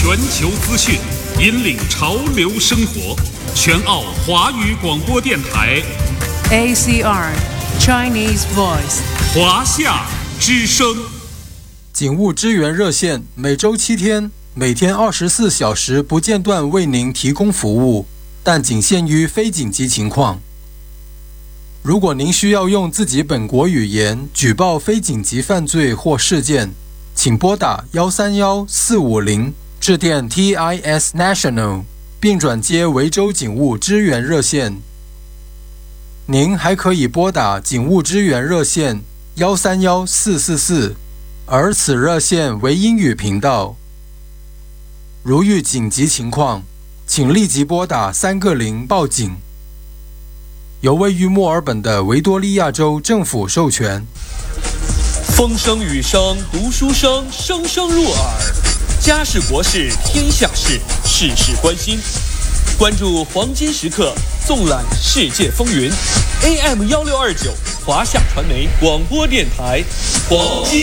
全球资讯，引领潮流生活。全澳华语广播电台 ACR Chinese Voice 华夏之声。 警务支援热线每周7天，每天24小时不间断为您提供服务，但仅限于非紧急情况。如果您需要用自己本国语言举报非紧急犯罪或事件，请拨打131-450，致电 TIS National， 并转接维州警务支援热线。您还可以拨打警务支援热线131-444，而此热线为英语频道。如遇紧急情况，请立即拨打3个0报警。由位于墨尔本的维多利亚州政府授权。 风声雨声读书声，声声入耳。家事国事天下事，事事关心。关注黄金时刻，纵览世界风云。AM 1629华夏传媒广播电台，黄金